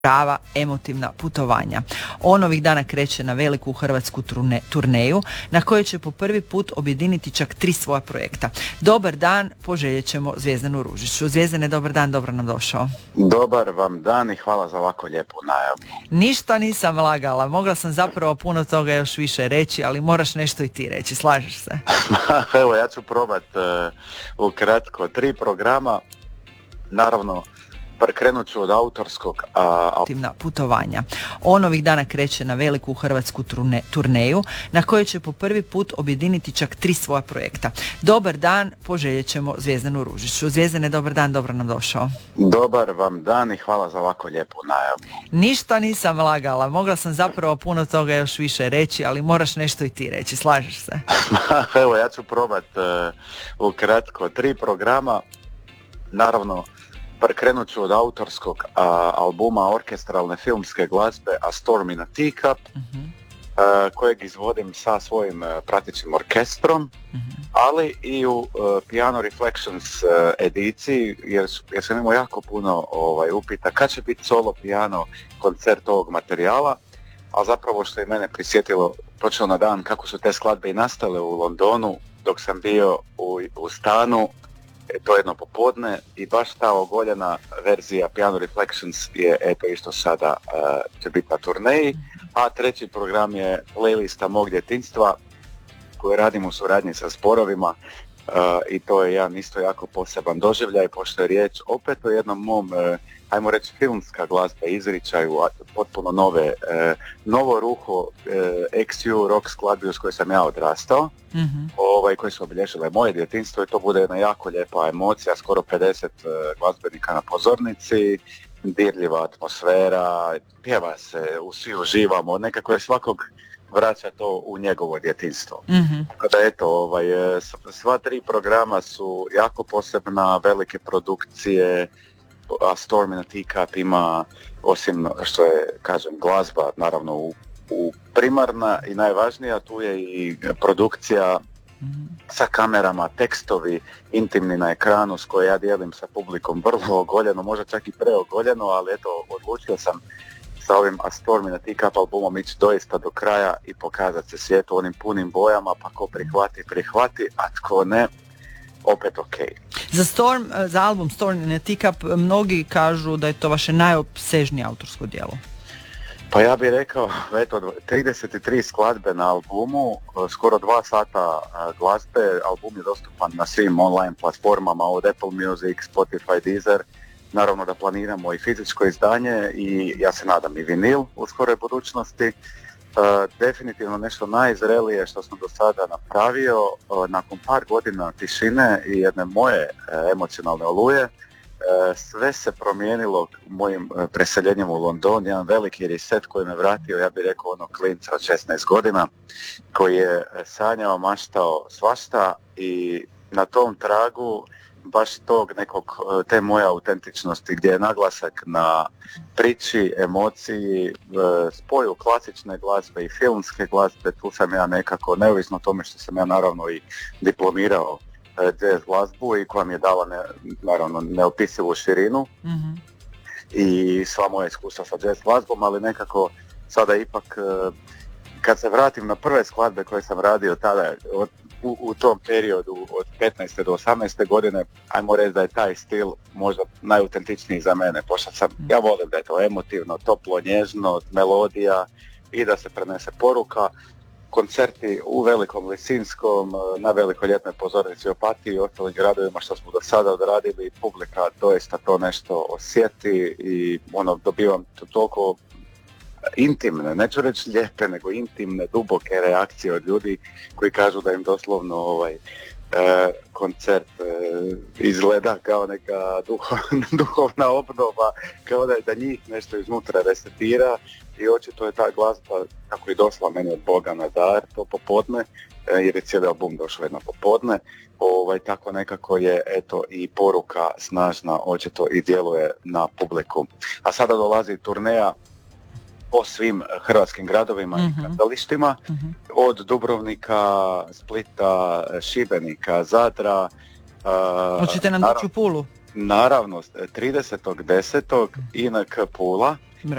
prava emotivna putovanja. On ovih dana kreće na veliku hrvatsku turneju na kojoj će po prvi put objediniti čak 3 svoja projekta. Dobar dan, poželjet ćemo Zvijezdanu Ružiću. Zvijezdane, dobar dan, dobro nam došao. Dobar vam dan i hvala za ovako lijepu najavu. Ništa nisam lagala, mogla sam zapravo puno toga još više reći, ali moraš nešto i ti reći, slažeš se? Evo, ja ću probat ukratko 3 programa, naravno. Krenut ću od autorskog putovanja. On ovih dana kreće na veliku hrvatsku turneju na kojoj će po prvi put objediniti čak 3 svoja projekta. Dobar dan, poželjet ćemo Zvijezdanu Ružiću. Zvijezdane, dobar dan, dobro nam došao. Dobar vam dan i hvala za ovako lijepu najavu. Ništa nisam lagala, mogla sam zapravo puno toga još više reći, ali moraš nešto i ti reći, slažeš se? Evo, ja ću probat ukratko 3 programa, naravno. Krenut ću od autorskog albuma orkestralne filmske glazbe A Storm in a Teacup, kojeg izvodim sa svojim pratećim orkestrom, ali i u Piano Reflections ediciji, jer sam imao jako puno upita kad će biti solo piano koncert ovog materijala, a zapravo što je mene prisjetilo točno na dan kako su te skladbe i nastale u Londonu dok sam bio u stanu. To jedno popodne i baš ta ogoljena verzija Piano Reflections je eto isto sada će biti na turneji, a 3. program je playlista mog djetinjstva koju radim u suradnji sa Zborovima i to je jedan isto jako poseban doživljaj, pošto je riječ opet o jednom mom, ajmo reći, filmska glazba izričaju, potpuno novo ruho XU rock skladbi uz kojoj sam ja odrastao, koji su obilježile moje djetinjstvo i to bude jedna jako lijepa emocija, skoro 50 glazbenika na pozornici, dirljiva atmosfera, pjeva se, svi uživamo, nekako je svakog vraća to u njegovo djetinjstvo. Kada eto, sva 3 programa su jako posebna, velike produkcije, A Storm in a Teacup ima, osim što je, kažem, glazba, naravno u primarna i najvažnija, tu je i produkcija sa kamerama, tekstovi intimni na ekranu s koje ja dijelim sa publikom, vrlo ogoljeno, možda čak i preogoljeno, ali eto, odlučio sam sa ovim A Storm in a Teacup albumom ići doista do kraja i pokazati se svijetu onim punim bojama, pa ko prihvati, a tko ne, opet ok. Za album Storm in a Teacup mnogi kažu da je to vaše najopsežnije autorsko djelo. Pa ja bih rekao, eto, 33 skladbe na albumu, skoro 2 sata glazbe, album je dostupan na svim online platformama od Apple Music, Spotify, Deezer. Naravno da planiramo i fizičko izdanje i ja se nadam i vinil u skoroj budućnosti. Definitivno nešto najzrelije što sam do sada napravio nakon par godina tišine i jedne moje emocionalne oluje. Sve se promijenilo mojim preseljenjem u London, jedan veliki reset koji me vratio, ja bih rekao, ono klinca od 16 godina koji je sanjao, maštao svašta i na tom tragu baš tog nekog, te moje autentičnosti gdje je naglasak na priči, emociji, spoju klasične glazbe i filmske glazbe. Tu sam ja nekako, neovisno o tome što sam ja naravno i diplomirao jazz glazbu i koja mi je dala naravno neopisivu širinu i sva moja iskustva sa jazz glazbom, ali nekako sada ipak kad se vratim na prve skladbe koje sam radio tada u tom periodu od 15. do 18. godine, ajmo reći da je taj stil možda najautentičniji za mene, pošto ja volim da je to emotivno, toplo, nježno, melodija i da se prenese poruka. Koncerti u Velikom Lisinskom, na Velikoj ljetnoj pozornici u Opatiji i ostalim gradovima što smo do sada odradili, publika doista to nešto osjeti i dobivam toliko intimne, neću reći lijepe, nego intimne, duboke reakcije od ljudi koji kažu da im doslovno koncert izgleda kao neka duhovna obnova, kao da njih nešto iznutra resetira i očito je ta glazba kako i došla meni od Boga na dar to popodne, jer je cijeli album došao jedno popodne, tako nekako je eto i poruka snažna, očito i djeluje na publiku. A sada dolazi turneja po svim hrvatskim gradovima i kazalištima, od Dubrovnika, Splita, Šibenika, Zadra. Hoćete nam doći u Pulu? Naravno, 30.10. INK Pula.